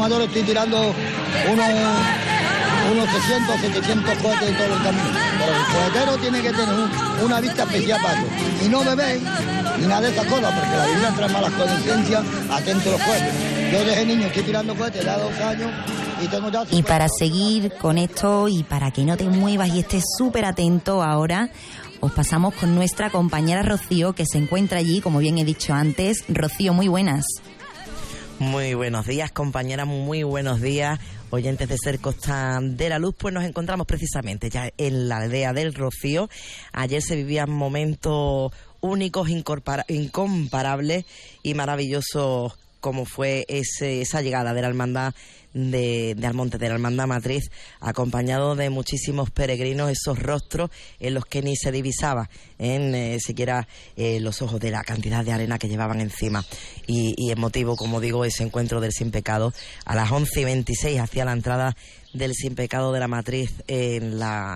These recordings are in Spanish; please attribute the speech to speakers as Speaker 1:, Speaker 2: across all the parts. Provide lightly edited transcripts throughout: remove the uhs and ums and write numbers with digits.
Speaker 1: Amador estoy tirando unos 600, 700 cohetes en todo el camino. Pero el cohetero tiene que tener una vista especial para eso. Y no bebéis ni nada de esas cosas, porque la Biblia trae malas conciencias, atento a los cohetes. Yo desde niño estoy tirando cohetes, da 2 años y tengo ya...
Speaker 2: Y para seguir con esto y para que no te muevas y estés súper atento ahora, os pasamos con nuestra compañera Rocío, que se encuentra allí, como bien he dicho antes. Rocío, muy buenas.
Speaker 3: Muy buenos días, compañera, muy buenos días. Oyentes de Ser Costa de la Luz, pues nos encontramos precisamente ya en la aldea del Rocío. Ayer se vivían momentos únicos, incomparables y maravillosos, como fue esa llegada de la hermandad de Almonte, de la hermandad matriz, acompañado de muchísimos peregrinos, esos rostros en los que ni se divisaba siquiera los ojos de la cantidad de arena que llevaban encima. Y emotivo, como digo, ese encuentro del Sin Pecado a las 11:26 hacia la entrada del Sin Pecado de la matriz en la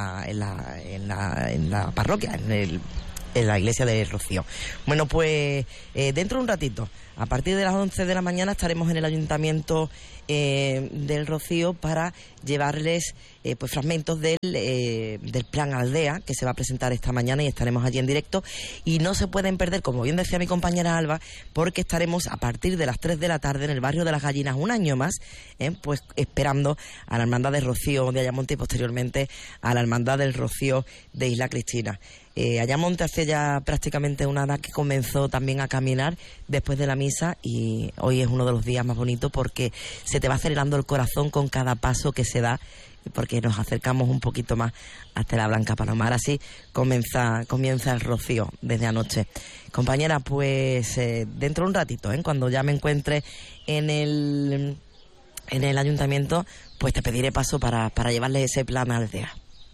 Speaker 3: parroquia, en la iglesia de Rocío. Bueno, pues dentro de un ratito, a partir de las 11 de la mañana, estaremos en el Ayuntamiento del Rocío para llevarles pues fragmentos del plan Aldea, que se va a presentar esta mañana, y estaremos allí en directo. Y no se pueden perder, como bien decía mi compañera Alba, porque estaremos a partir de las 3 de la tarde en el barrio de las Gallinas, un año más, pues esperando a la hermandad de Rocío de Ayamonte y posteriormente a la hermandad del Rocío de Isla Cristina. Ayamonte hace ya prácticamente una hora que comenzó también a caminar después de la misa, y hoy es uno de los días más bonitos porque se te va acelerando el corazón con cada paso que se da, porque nos acercamos un poquito más hasta la Blanca Palomar. Así comienza el Rocío desde anoche. Compañera, pues dentro de un ratito, cuando ya me encuentre en el Ayuntamiento, pues te pediré paso para llevarles ese plan Aldea.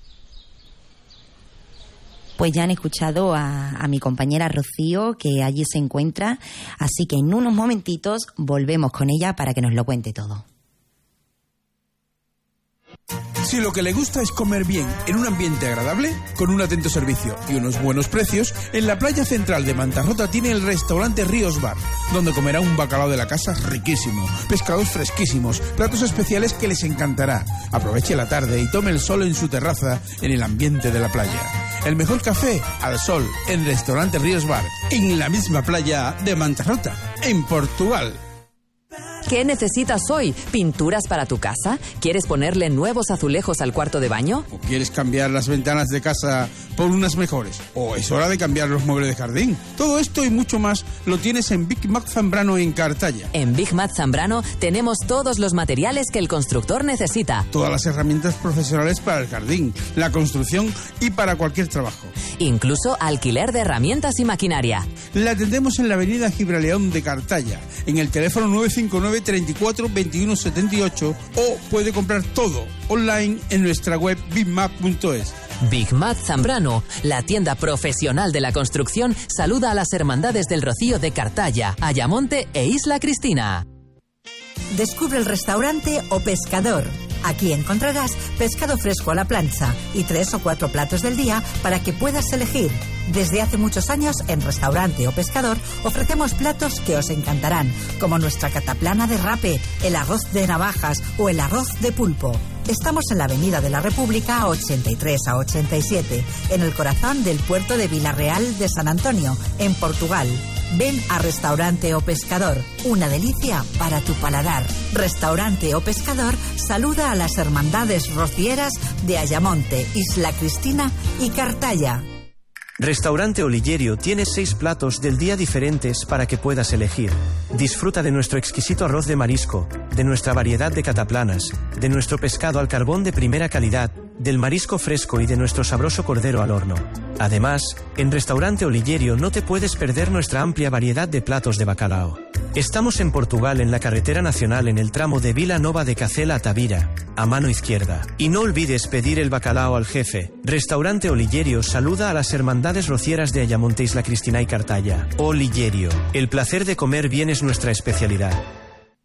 Speaker 2: Pues ya han escuchado a mi compañera Rocío, que allí se encuentra, así que en unos momentitos volvemos con ella para que nos lo cuente todo.
Speaker 4: Si lo que le gusta es comer bien en un ambiente agradable, con un atento servicio y unos buenos precios, en la playa central de Mantarrota tiene el restaurante Ríos Bar, donde comerá un bacalao de la casa riquísimo, pescados fresquísimos, platos especiales que les encantará. Aproveche la tarde y tome el sol en su terraza en el ambiente de la playa. El mejor café al sol en Restaurante Ríos Bar, en la misma playa de Mantarrota, en Portugal.
Speaker 5: ¿Qué necesitas hoy? ¿Pinturas para tu casa? ¿Quieres ponerle nuevos azulejos al cuarto de baño?
Speaker 4: ¿O quieres cambiar las ventanas de casa por unas mejores? ¿O es hora de cambiar los muebles de jardín? Todo esto y mucho más lo tienes en Big Mac Zambrano en Cartaya.
Speaker 5: En Big Mac Zambrano tenemos todos los materiales que el constructor necesita.
Speaker 4: Todas las herramientas profesionales para el jardín, la construcción y para cualquier trabajo.
Speaker 5: Incluso alquiler de herramientas y maquinaria.
Speaker 4: La atendemos en la avenida Gibraleón de Cartaya, en el teléfono 959 34 21 78, o puede comprar todo online en nuestra web bigmac.es.
Speaker 5: Big Mac Zambrano, la tienda profesional de la construcción, saluda a las hermandades del Rocío de Cartaya, Ayamonte e Isla Cristina.
Speaker 6: Descubre el restaurante O Pescador. Aquí encontrarás pescado fresco a la plancha y 3 o 4 platos del día para que puedas elegir. Desde hace muchos años, en Restaurante O Pescador, ofrecemos platos que os encantarán, como nuestra cataplana de rape, el arroz de navajas o el arroz de pulpo. Estamos en la Avenida de la República 83 a 87, en el corazón del puerto de Vilarreal de San Antonio, en Portugal. Ven a Restaurante O Pescador, una delicia para tu paladar. Restaurante O Pescador saluda a las hermandades rocieras de Ayamonte, Isla Cristina y Cartaya.
Speaker 7: Restaurante Oligerio tiene 6 platos del día diferentes para que puedas elegir. Disfruta de nuestro exquisito arroz de marisco, de nuestra variedad de cataplanas, de nuestro pescado al carbón de primera calidad, del marisco fresco y de nuestro sabroso cordero al horno. Además, en Restaurante Oligerio no te puedes perder nuestra amplia variedad de platos de bacalao. Estamos en Portugal, en la carretera nacional, en el tramo de Vila Nova de Cacela a Tavira, a mano izquierda. Y no olvides pedir el bacalao al jefe. Restaurante Oligerio saluda a las hermandades rocieras de Ayamonte, Isla Cristina y Cartaya. Oligerio, el placer de comer bien es nuestra especialidad.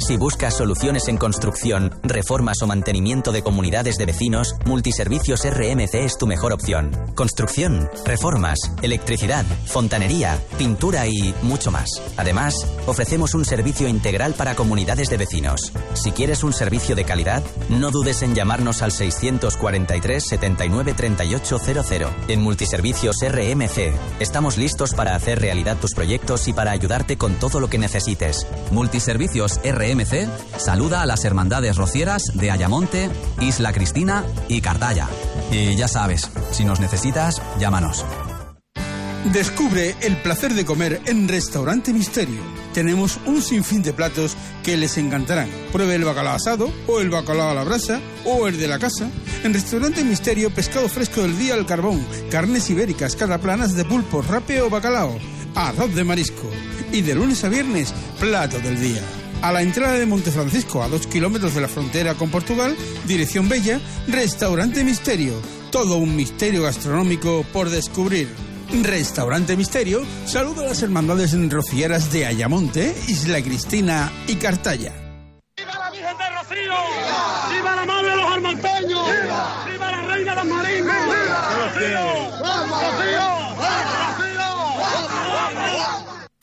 Speaker 8: Si buscas soluciones en construcción, reformas o mantenimiento de comunidades de vecinos, Multiservicios RMC es tu mejor opción. Construcción, reformas, electricidad, fontanería, pintura y mucho más. Además, ofrecemos un servicio integral para comunidades de vecinos. Si quieres un servicio de calidad, no dudes en llamarnos al 643 79 38 00. En Multiservicios RMC estamos listos para hacer realidad tus proyectos y para ayudarte con todo lo que necesites.
Speaker 9: Multiservicios RMC saluda a las hermandades rocieras de Ayamonte, Isla Cristina y Cartaya. Y ya sabes, si nos necesitas, llámanos.
Speaker 4: Descubre el placer de comer en Restaurante Misterio. Tenemos un sinfín de platos que les encantarán. Pruebe el bacalao asado, o el bacalao a la brasa, o el de la casa. En Restaurante Misterio, pescado fresco del día al carbón, carnes ibéricas, cataplanas de pulpo, rape o bacalao, arroz de marisco. Y de lunes a viernes, plato del día. A la entrada de Montefrancisco, a 2 kilómetros de la frontera con Portugal, dirección Bella, Restaurante Misterio. Todo un misterio gastronómico por descubrir. Restaurante Misterio saluda a las hermandades rocieras de Ayamonte, Isla Cristina y Cartaya.
Speaker 10: ¡Viva la Virgen de Rocío! ¡Viva la madre de los armanteños! ¡Viva la reina de los marinos! ¡Viva Rocío! ¡Rocío!